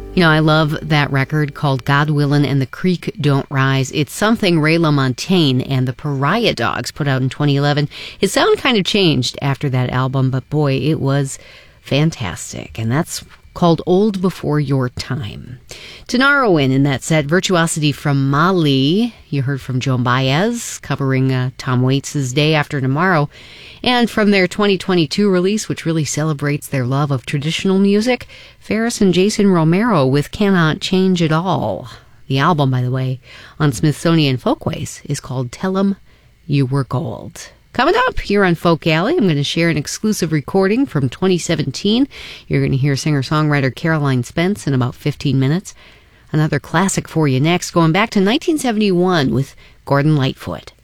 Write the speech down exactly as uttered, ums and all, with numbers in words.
You know, I love that record called God Willin' and the Creek Don't Rise. It's something Ray LaMontagne and the Pariah Dogs put out in twenty eleven. His sound kind of changed after that album, but boy, it was fantastic. And that's called Old Before Your Time. Tanarowin in that set, Virtuosity from Mali. You heard from Joan Baez covering uh, Tom Waits' Day After Tomorrow. And from their twenty twenty-two release, which really celebrates their love of traditional music, Ferris and Jason Romero with Cannot Change It All. The album, by the way, on Smithsonian Folkways is called Tell 'Em You Were Gold. Coming up here on Folk Alley, I'm going to share an exclusive recording from twenty seventeen. You're going to hear singer-songwriter Caroline Spence in about fifteen minutes. Another classic for you next, going back to nineteen seventy-one with Gordon Lightfoot.